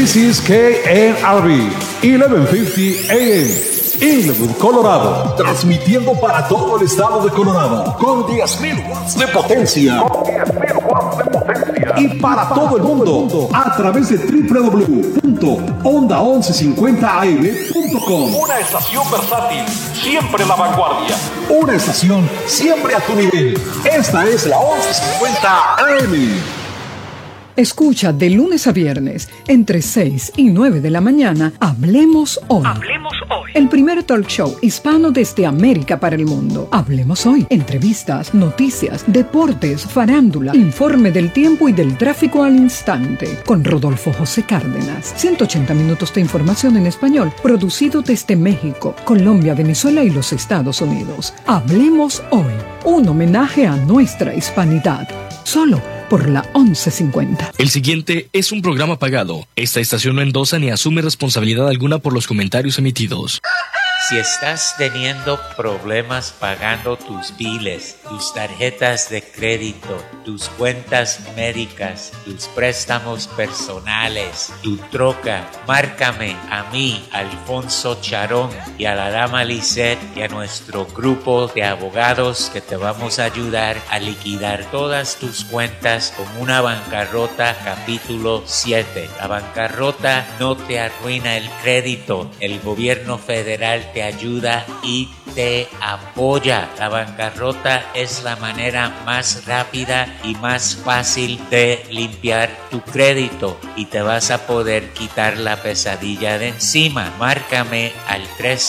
This is KNRB 1150 AM. Inglewood, Colorado, transmitiendo para todo el estado de Colorado con 10.000 watts de potencia. Y para todo el mundo a través de www.onda1150am.com. Una estación versátil, siempre a la vanguardia. Una estación siempre a tu nivel. Esta es la 1150 AM. Escucha de lunes a viernes, entre 6 y 9 de la mañana, Hablemos Hoy. Hablemos Hoy. El primer talk show hispano desde América para el mundo. Hablemos Hoy. Entrevistas, noticias, deportes, farándula, informe del tiempo y del tráfico al instante. Con Rodolfo José Cárdenas. 180 minutos de información en español, producido desde México, Colombia, Venezuela y los Estados Unidos. Hablemos Hoy. Un homenaje a nuestra hispanidad. Solo por la 1150. El siguiente es un programa pagado. Esta estación no endosa ni asume responsabilidad alguna por los comentarios emitidos. Si estás teniendo problemas pagando tus biles, tus tarjetas de crédito, tus cuentas médicas, tus préstamos personales, tu troca, márcame a mí, Alfonso Charón, y a la dama Lisette y a nuestro grupo de abogados que te vamos a ayudar a liquidar todas tus cuentas con una bancarrota capítulo 7. La bancarrota no te arruina el crédito. El gobierno federal te ayuda y te apoya. La bancarrota es la manera más rápida y más fácil de limpiar tu crédito y te vas a poder quitar la pesadilla de encima. Márcame al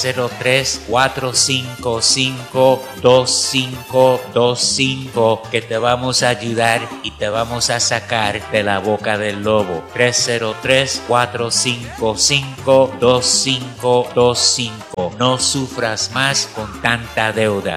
303-455-2525 que te vamos a ayudar y te vamos a sacar de la boca del lobo. 303-455-2525. No sufras más con tanta deuda.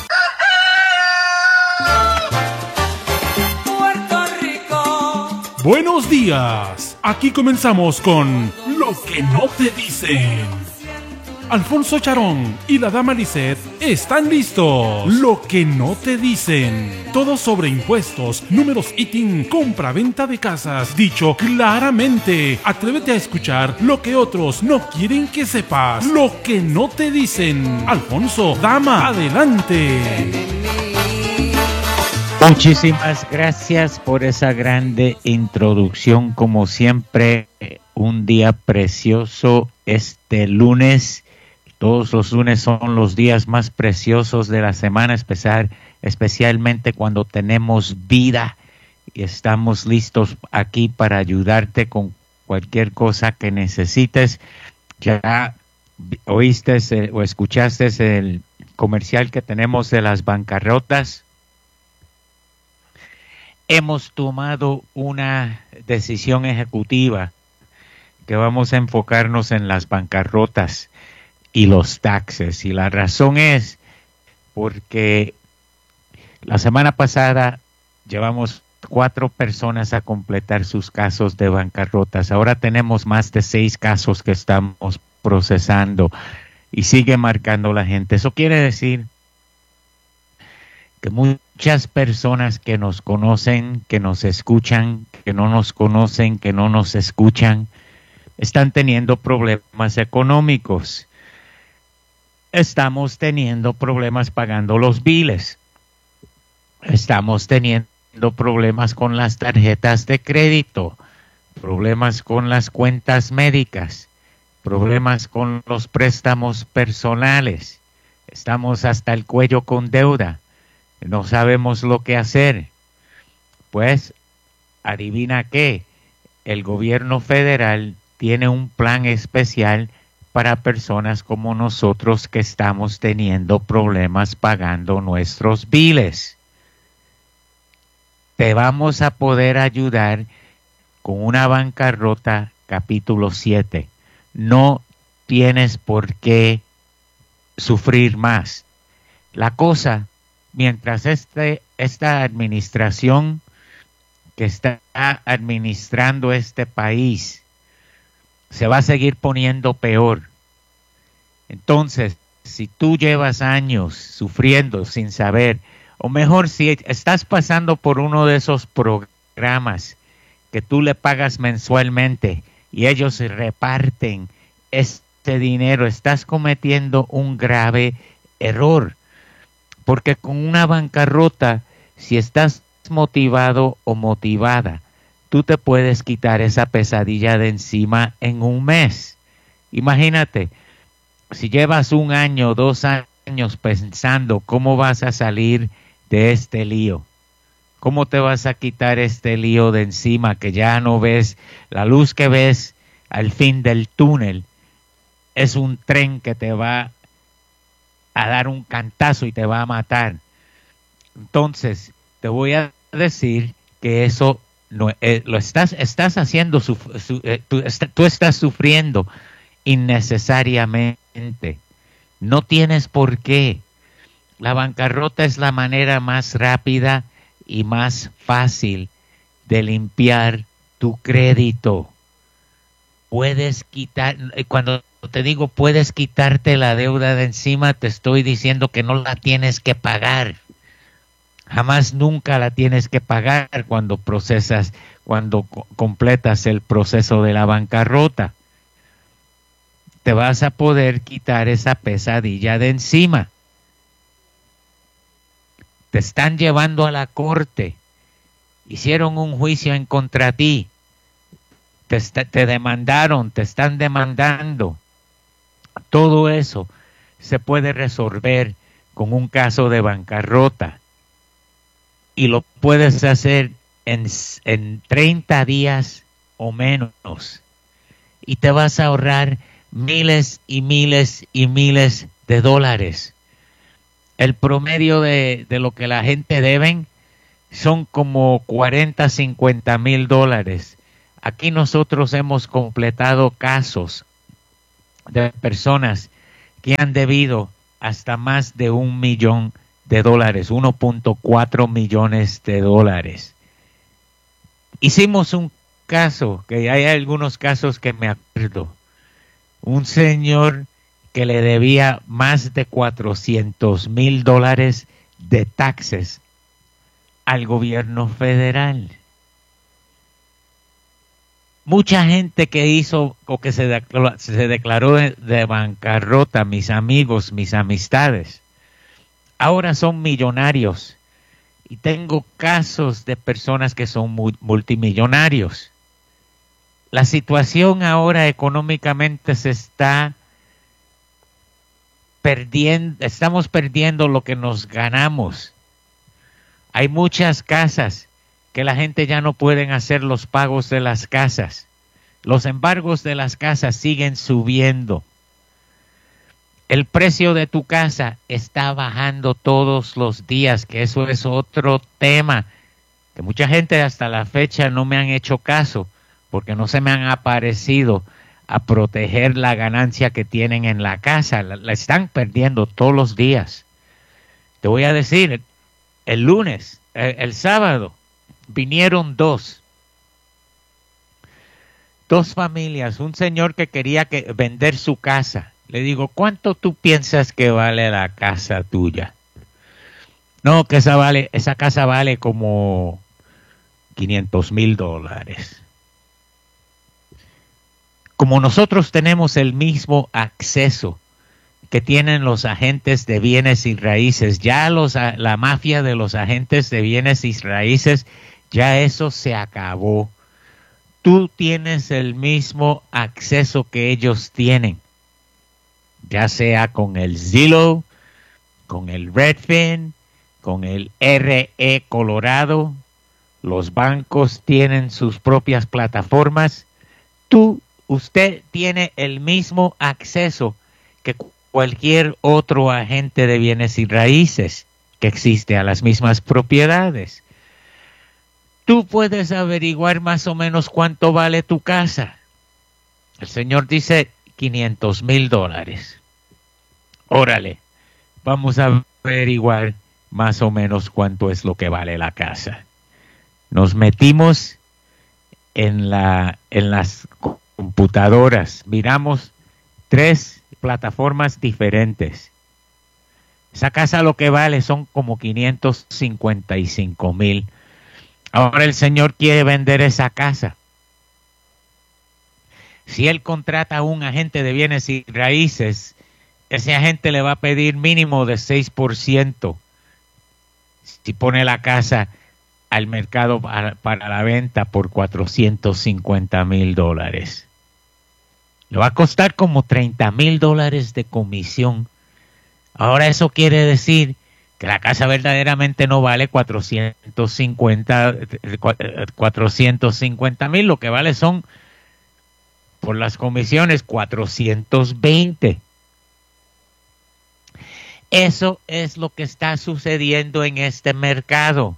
Puerto Rico. Buenos días. Aquí comenzamos con Lo que no te dicen. Alfonso Charón y la dama Lisette están listos. Lo que no te dicen. Todo sobre impuestos, números, ITIN, compra-venta de casas. Dicho claramente. Atrévete a escuchar lo que otros no quieren que sepas. Lo que no te dicen. Alfonso, dama, adelante. Muchísimas gracias por esa grande introducción. Como siempre, un día precioso este lunes. Todos los lunes son los días más preciosos de la semana, especialmente cuando tenemos vida y estamos listos aquí para ayudarte con cualquier cosa que necesites. Ya oíste o escuchaste el comercial que tenemos de las bancarrotas. Hemos tomado una decisión ejecutiva que vamos a enfocarnos en las bancarrotas y los taxes. Y la razón es porque la semana pasada llevamos 4 personas a completar sus casos de bancarrotas. Ahora tenemos más de 6 casos que estamos procesando y sigue marcando la gente. Eso quiere decir que muchas personas que nos conocen, que nos escuchan, que no nos conocen, que no nos escuchan, están teniendo problemas económicos. Estamos teniendo problemas pagando los biles. Estamos teniendo problemas con las tarjetas de crédito, problemas con las cuentas médicas, problemas con los préstamos personales. Estamos hasta el cuello con deuda. No sabemos lo que hacer. Pues, adivina qué, el gobierno federal tiene un plan especial para personas como nosotros que estamos teniendo problemas pagando nuestros biles. Te vamos a poder ayudar con una bancarrota capítulo 7. No tienes por qué sufrir más. La cosa, mientras esta administración que está administrando este país se va a seguir poniendo peor. Entonces, si tú llevas años sufriendo sin saber, o mejor si estás pasando por uno de esos programas que tú le pagas mensualmente y ellos se reparten este dinero, estás cometiendo un grave error. Porque con una bancarrota, si estás motivado o motivada, tú te puedes quitar esa pesadilla de encima en un mes. Imagínate, si llevas 1 año, 2 años pensando cómo vas a salir de este lío, cómo te vas a quitar este lío de encima, que ya no ves, la luz que ves al fin del túnel es un tren que te va a dar un cantazo y te va a matar. Entonces, te voy a decir que eso no, lo estás haciendo, tú estás sufriendo innecesariamente. No tienes por qué. La bancarrota es la manera más rápida y más fácil de limpiar tu crédito. Puedes quitar, cuando te digo puedes quitarte la deuda de encima, te estoy diciendo que no la tienes que pagar. Jamás nunca la tienes que pagar cuando completas el proceso de la bancarrota. Te vas a poder quitar esa pesadilla de encima. Te están llevando a la corte. Hicieron un juicio en contra ti. Te demandaron, te están demandando. Todo eso se puede resolver con un caso de bancarrota. Y lo puedes hacer en 30 días o menos. Y te vas a ahorrar miles y miles y miles de dólares. El promedio de lo que la gente deben son como 40, 50 mil dólares. Aquí nosotros hemos completado casos de personas que han debido hasta más de $1 millón, 1.4 millones de dólares. Hicimos un caso, que hay algunos casos que me acuerdo. Un señor que le debía más de $400,000 de taxes al gobierno federal. Mucha gente que hizo o que se declaró de bancarrota, mis amigos, mis amistades, ahora son millonarios. Y tengo casos de personas que son multimillonarios. La situación ahora económicamente se está perdiendo, estamos perdiendo lo que nos ganamos. Hay muchas casas que la gente ya no pueden hacer los pagos de las casas. Los embargos de las casas siguen subiendo. El precio de tu casa está bajando todos los días, que eso es otro tema, que mucha gente hasta la fecha no me han hecho caso, porque no se me han aparecido a proteger la ganancia que tienen en la casa. La están perdiendo todos los días. Te voy a decir, el lunes, el sábado, vinieron dos familias, un señor que quería vender su casa. Le digo, ¿cuánto tú piensas que vale la casa tuya? No, que esa casa vale como $500,000. Como nosotros tenemos el mismo acceso que tienen los agentes de bienes y raíces, ya la mafia de los agentes de bienes y raíces, ya eso se acabó. Tú tienes el mismo acceso que ellos tienen, ya sea con el Zillow, con el Redfin, con el RE Colorado. Los bancos tienen sus propias plataformas. Usted tiene el mismo acceso que cualquier otro agente de bienes y raíces que existe a las mismas propiedades. Tú puedes averiguar más o menos cuánto vale tu casa. El señor dice $500,000. Órale, vamos a averiguar más o menos cuánto es lo que vale la casa. Nos metimos en las computadoras, miramos 3 plataformas diferentes. Esa casa lo que vale son como $555,000. Ahora el señor quiere vender esa casa. Si él contrata a un agente de bienes y raíces, ese agente le va a pedir mínimo de 6%. Si pone la casa al mercado para la venta por $450,000. Le va a costar como $30,000 de comisión. Ahora eso quiere decir que la casa verdaderamente no vale 450,000, lo que vale son, por las comisiones, 420. Eso es lo que está sucediendo en este mercado.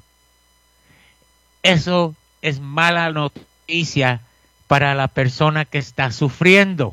Eso es mala noticia para la persona que está sufriendo.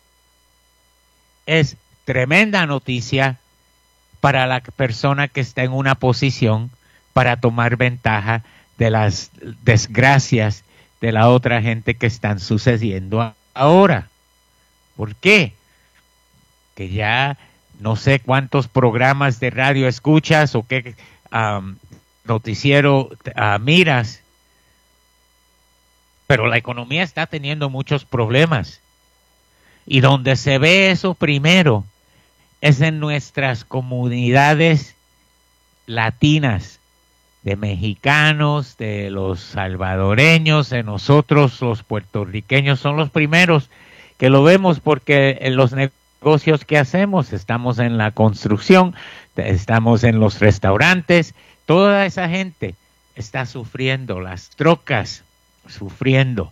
Es tremenda noticia para la persona que está en una posición para tomar ventaja de las desgracias de la otra gente que están sucediendo ahora. ¿Por qué? Que ya no sé cuántos programas de radio escuchas o qué noticiero miras, pero la economía está teniendo muchos problemas. Y donde se ve eso primero es en nuestras comunidades latinas, de mexicanos, de los salvadoreños, de nosotros los puertorriqueños, son los primeros que lo vemos porque en los negocios que hacemos, estamos en la construcción, estamos en los restaurantes, toda esa gente está sufriendo, las trocas sufriendo,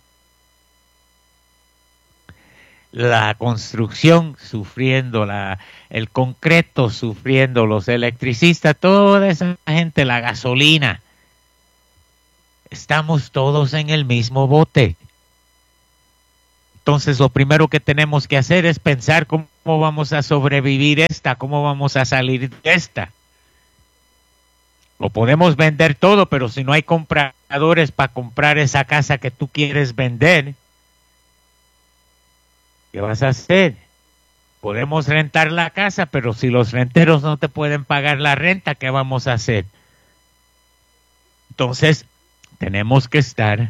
la construcción sufriendo, el concreto sufriendo, los electricistas, toda esa gente, la gasolina. Estamos todos en el mismo bote. Entonces lo primero que tenemos que hacer es pensar cómo vamos a sobrevivir cómo vamos a salir de esta. Lo podemos vender todo, pero si no hay compradores para comprar esa casa que tú quieres vender, ¿qué vas a hacer? Podemos rentar la casa, pero si los renteros no te pueden pagar la renta, ¿qué vamos a hacer? Entonces, tenemos que estar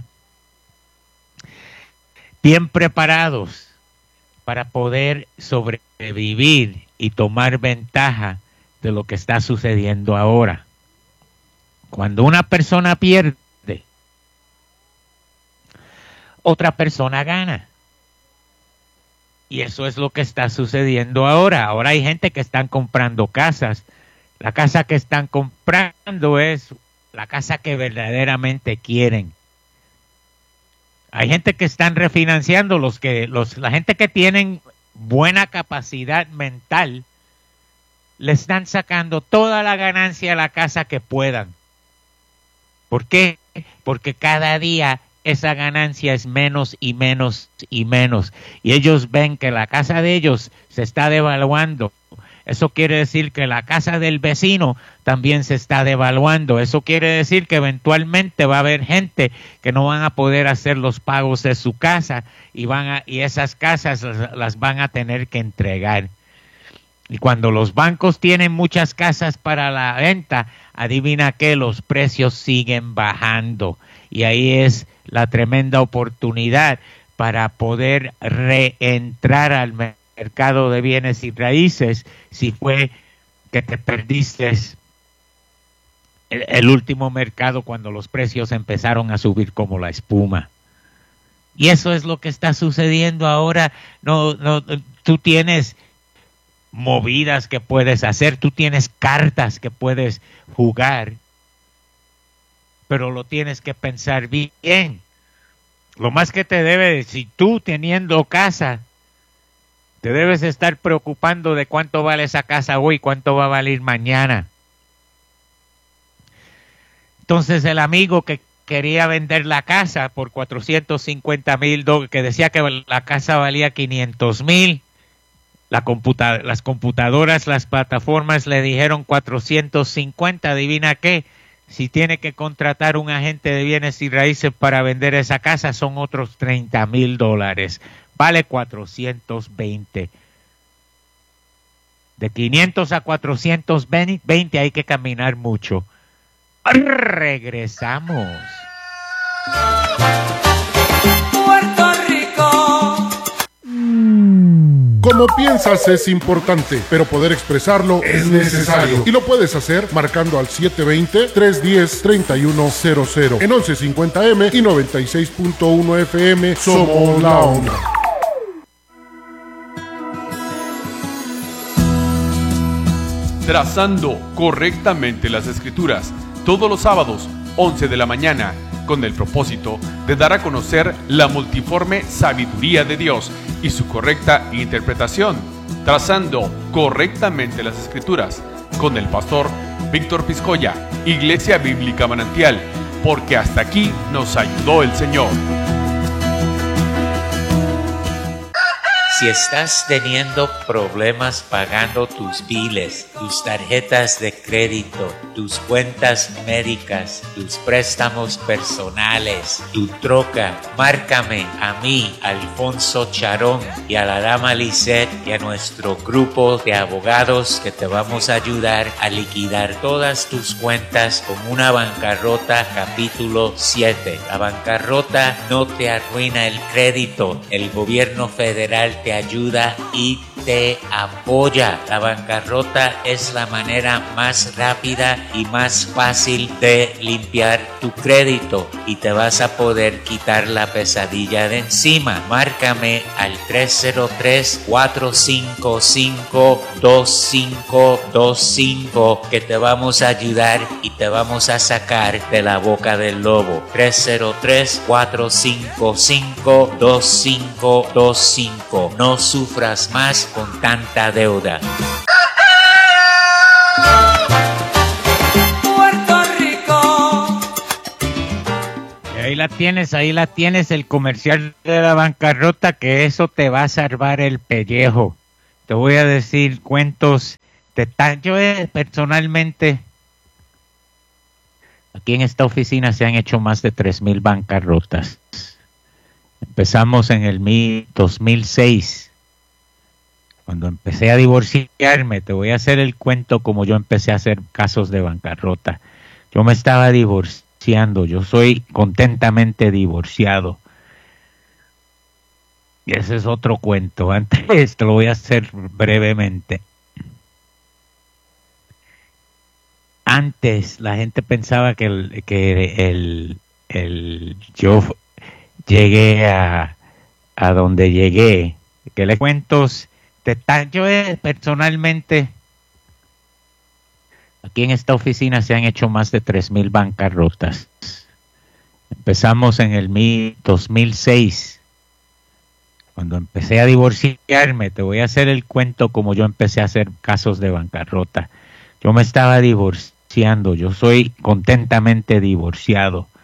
bien preparados para poder sobrevivir y tomar ventaja de lo que está sucediendo ahora. Cuando una persona pierde, otra persona gana. Y eso es lo que está sucediendo ahora. Ahora hay gente que están comprando casas. La casa que están comprando es la casa que verdaderamente quieren. Hay gente que están refinanciando, la gente que tienen buena capacidad mental, le están sacando toda la ganancia a la casa que puedan. ¿Por qué? Porque cada día esa ganancia es menos y menos y menos. Y ellos ven que la casa de ellos se está devaluando. Eso quiere decir que la casa del vecino también se está devaluando. Eso quiere decir que eventualmente va a haber gente que no van a poder hacer los pagos de su casa y esas casas las van a tener que entregar. Y cuando los bancos tienen muchas casas para la venta, adivina qué, los precios siguen bajando. Y ahí es la tremenda oportunidad para poder reentrar al mercado de bienes y raíces si fue que te perdiste el último mercado cuando los precios empezaron a subir como la espuma. Y eso es lo que está sucediendo ahora. Tú tienes movidas que puedes hacer, tú tienes cartas que puedes jugar, pero lo tienes que pensar bien. Lo más que te debe, si tú teniendo casa, te debes estar preocupando de cuánto vale esa casa hoy, cuánto va a valer mañana. Entonces el amigo que quería vender la casa por $450,000, que decía que la casa valía $500,000, las computadoras, las plataformas le dijeron 450, adivina qué, si tiene que contratar un agente de bienes y raíces para vender esa casa son otros $30,000, vale 420. De 500 a 420 hay que caminar mucho. Regresamos. Puerto Rico, como piensas es importante, pero poder expresarlo es necesario. Y lo puedes hacer marcando al 720-310-3100 en 1150M y 96.1 FM. Somos la onda. Trazando correctamente las escrituras, todos los sábados, 11 de la mañana, con el propósito de dar a conocer la multiforme sabiduría de Dios y su correcta interpretación. Trazando correctamente las escrituras, con el pastor Víctor Piscoya, Iglesia Bíblica Manantial, porque hasta aquí nos ayudó el Señor. Si estás teniendo problemas pagando tus biles, tus tarjetas de crédito, tus cuentas médicas, tus préstamos personales, tu troca, márcame a mí, Alfonso Charón, y a la dama Lisette y a nuestro grupo de abogados que te vamos a ayudar a liquidar todas tus cuentas con una bancarrota capítulo 7. La bancarrota no te arruina el crédito. El gobierno federal te ayuda y te apoya. La bancarrota es la manera más rápida y más fácil de limpiar tu crédito y te vas a poder quitar la pesadilla de encima. Márcame al 303-455-2525 que te vamos a ayudar y te vamos a sacar de la boca del lobo. 303-455-2525. No sufras más con tanta deuda. Puerto Rico. Ahí la tienes, el comercial de la bancarrota, que eso te va a salvar el pellejo. Te voy a decir cuentos. Yo personalmente, aquí en esta oficina se han hecho más de 3,000 bancarrotas. Empezamos en el 2006. Cuando empecé a divorciarme, te voy a hacer el cuento como yo empecé a hacer casos de bancarrota. Yo me estaba divorciando, yo soy contentamente divorciado. Y ese es otro cuento. Antes te lo voy a hacer brevemente. Antes la gente pensaba que yo llegué a donde llegué. Que le cuentos. Yo personalmente, aquí en esta oficina se han hecho más de 3,000 bancarrotas. Empezamos en el 2006. Cuando empecé a divorciarme, te voy a hacer el cuento como yo empecé a hacer casos de bancarrota. Yo me estaba divorciando, yo soy contentamente divorciado.